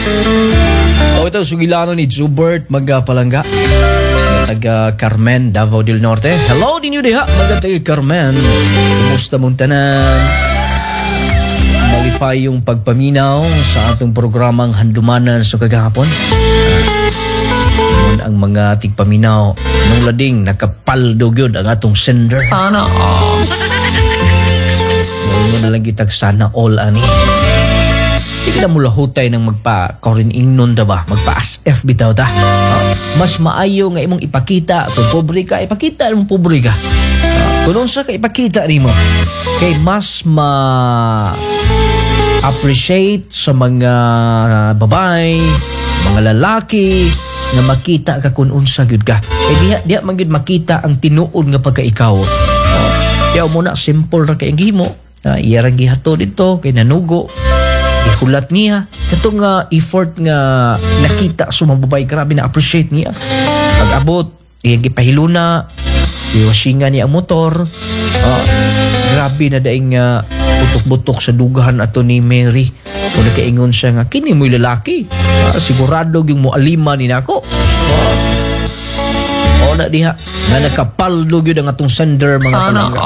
O ito, sugilano ni Jubert Magpalangga. Taga Carmen, Davao del Norte. Hello din yun diha, mga taga Carmen. Kumusta mong tanan? Malipay yung pagpaminaw sa atong programang Handumanan sa kagahapon. Noon ang mga tigpaminaw nung lading nakapaldog yun ang atong sender. Sana all. Ngayon mo na lang kitag sana all ani. Hindi ka na mula hutay ng magpa-Corin Ingnon da ba? Magpa-ASF bitaw ta. Mas maayo nga imong ipakita. Kung pobre ka, ipakita imong pobre ka. Kung unsa ka ipakita rin mo. Kay mas appreciate sa mga babae, mga lalaki, nga makita ka kung unsa gyud ka. Diha man gyud makita ang tinuod nga pagka-ikaw. Diya mo na, simple ra kay ang gihimo. Iyarang gihato dito, kay nanugo. Ihulat niya. Katong effort nga nakita sa mga babae, grabe na appreciate niya. Pag-abot, iyang gipahiluna, iwasingan niya ang motor. Grabe na daing butok-butok sa dugahan ato ni Mary. Kung nakaingon siya nga, kini mo'y lalaki. Sigurado yung mualima ni nako. O na diha, na nakapaldog yun ang atong sender mga palangga.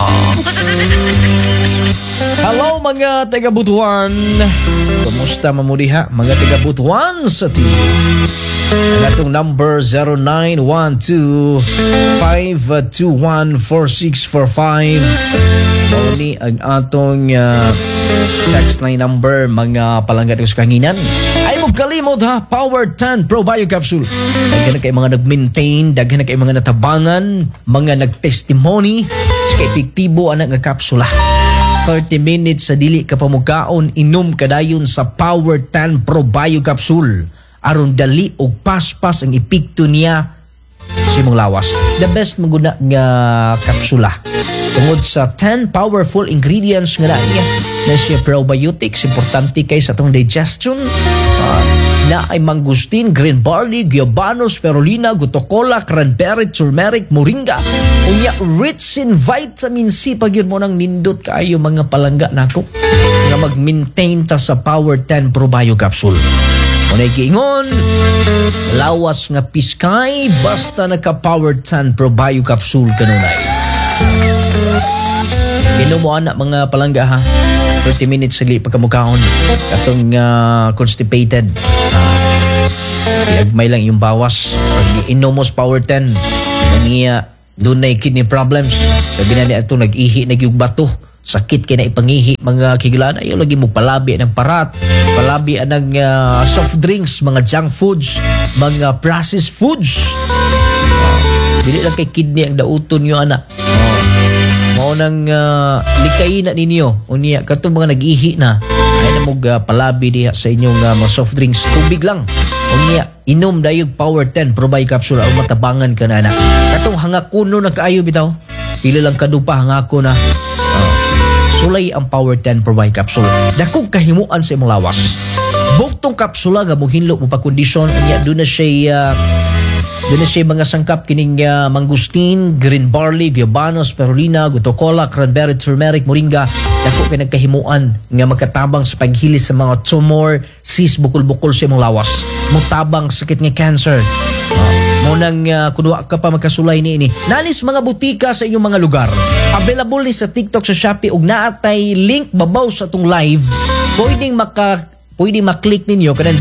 Hello mga taga-Butuan. Kumusta mamudiha mga taga-Butuan sa TV? Ang atong number 0912-521-4645. Muli ang atong text line number mga palangga ng kanginan. Ay mo kalimot ha, Power 10 Pro Bio Capsule. Daghan na kay mga nag-maintain, daghan na kay mga natabangan, mga nag-testimony sa epektibo anak nga kapsula. 30 minutes sa dili ka pamukaon, inom kadayon sa Power 10 Pro Bio Capsule. Aron dali og paspas ang epekto niya sa imong lawas. The best maguna nga kapsula. Tungod sa 10 powerful ingredients nga niya na siya probiotics, importante kay sa atong digestion. Na ay mangustin, green barley, guayabano, spirulina, gutocola, cranberry, turmeric, moringa. Unya rich in vitamin C. Pagyud mo nang nindot kaayo mga palangga nako nga mag-maintain ta sa Power 10 Pro Bio Capsule. Unay giingon, lawas nga piskay basta naka-Power 10 Pro Bio Capsule kanunay. Inom mo anak mga palangga ha. 30 minutes sili pagkamukhaon. Katong constipated. Iagmay lang yung bawas. Pag inom mo sa Power 10, maniya, doon na kidney problems. Sabi na niya ito, nag-ihi, nagyug bato. Sakit kaya na ipangihi. Mga kigilan, ayaw lagi mo palabi ng parat. Palabi ng soft drinks, mga junk foods, mga processed foods. Dili lang kay kidney ang dauton nyo, anak. Mao nang likayin na ninyo. Unya, katong mga nag-ihi na. Ay na mong palabi diha sa inyong mga soft drinks. Tubig lang. Unya, inom dayog Power 10 Pro Bio Capsule. Ang matabangan ka na, anak. Katong hangakuno na kaayo bitaw. Pila lang kadupa hangako na. Sulay ang Power 10 Pro Bio Capsule. Dakong kahimuan sa imong lawas. Buktong kapsula nga mong hinlo mo pa kondisyon. Unya, doon na siya mga sangkap kining mangustin, green barley, guayabano, spirulina, gutocola, cranberry, turmeric, moringa. Dako kay nagkahimuan nga magkatabang sa paghilis sa mga tumor, cyst, bukol-bukol sa imong lawas. Mutabang sakit nga cancer. Mo nang kudwa ka pa magkasulay ni ini. Nalis mga butika sa inyong mga lugar. Available ni sa TikTok, sa Shopee ug naatay link babaw sa atong live. Pwedeng maklik ninyo kanang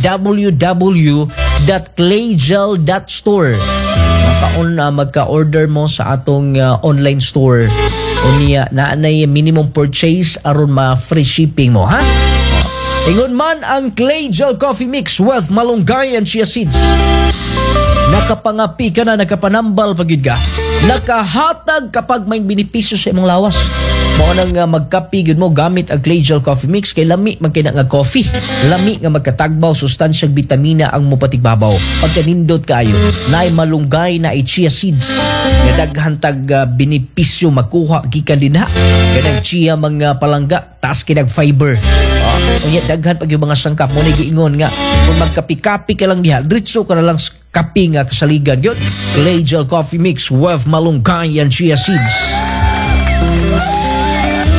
www.claygel.store. Magka-order mo sa atong online store. Unya naanay minimum purchase aron ma-free shipping mo, ha? Ingon man ang Claygel Coffee Mix with malunggay and chia seeds. Nakapangapi ka na, nakapanambal pagid ka. Nakahatag kapag may benepisyo sa imong lawas. Mao nang magkapi gyud mo gamit ang Claygel Coffee Mix kay lami man kay nga coffee. Lami nga magkatagbaw sustansyang bitamina ang mupatigbabaw. Pagkanindot kaayo, naay malunggay na chia seeds. Nga daghan tag benepisyo makuha gikan dinha. Kanang chia mga palangga taas kinag fiber. Unya daghan pag yung mga sangkap mo na giingon nga kung magkapi-kapi ka lang diha, diretso ka na lang kapi nga kasaligan yun. Claygel Coffee Mix with malunggay and chia seeds.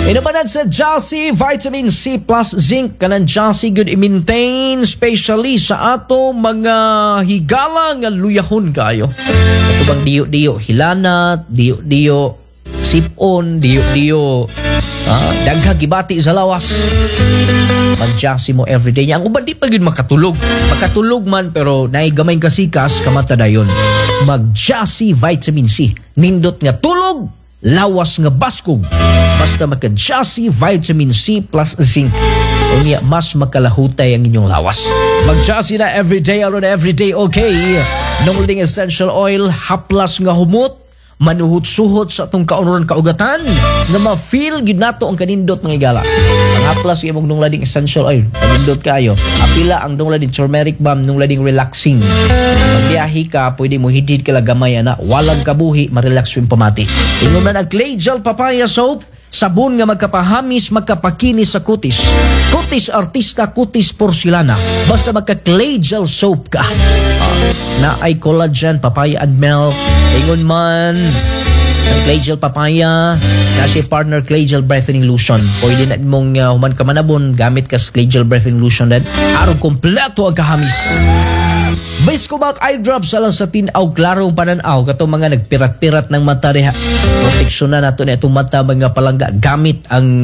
Inabanad sa Jassy, vitamin C plus zinc kanang Jassy good i-maintain especially sa ato mga higala nga luyahon kayo. Ito bang diyo-diyo hilanat, diyo-diyo sipon, diyo-diyo daghang gibati sa lawas. Mag-Jassy mo everyday. Ang uban di pa yun makatulog. Makatulog man pero naigamay kasikas kamata dayon. Mag-Jassy vitamin C. Nindot nga tulog, lawas nga baskog. Basta maka-Jassy vitamin C plus zinc. O niya, mas makalahutay ang inyong lawas. Mag-Jassy na everyday aron everyday okay. Nungling essential oil, haplas nga humot, manuhot-suhot sa atong kaunuran kaugatan nga ma-feel gid nato ang kanindot mga igala. Ang haplas imong nung lading essential oil, kanindot kayo. Apila ang nung lading turmeric balm, nung lading relaxing. Pagbiyahe ka, pwede mo hidid ka gamay ana, walang kabuhi, ma-relax yung pamati. Ingon man ang clay gel papaya soap, sabon nga magkapahamis, magkapakinis sa kutis. Kutis artista, kutis porcelana. Basta magka-clay gel soap ka. Na ay collagen, papaya and milk. Ingon man, ang clay gel papaya, na siya partner clay gel brightening lotion. Pwede na mong human ka manabon, gamit ka sa clay gel brightening lotion din. Araw kompleto ang kahamis. Viscomac eye drops sa lang sa tinaw, klarong pananaw. Katong mga nagpirat-pirat ng mata reha. Proteksyon na nato na itong mata, mga palangga. Gamit ang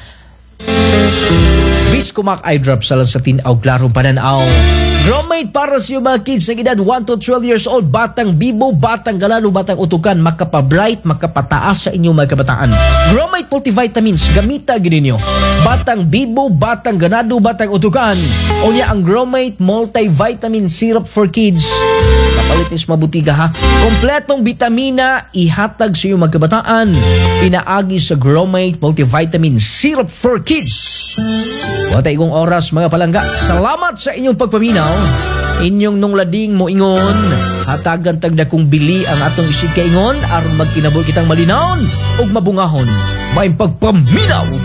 Viscomac eye drops sa lang sa tinaw, klarong pananaw. Gromate para sa iyo mga kids na edad 1 to 12 years old, batang bibo, batang galalo, batang utukan, makapabright, makapataas sa inyong mga kabataan. Gromate multivitamins, gamita ginin nyo. Batang bibo, batang ganado, batang utukan. O niya ang Gromate multivitamin syrup for kids. Kapalit nis mabutiga ha. Kompletong vitamina, ihatag sa inyong mga kabataan. Inaagi sa Gromate multivitamin syrup for kids. Wala igong oras mga palangga. Salamat sa inyong pagpaminaw. Inyong nung lading mo ingon, hatagan tagda kong bili ang atong isig kaingon aron magkinabol kitang malinawon ug mabungahon. May pagpaminaw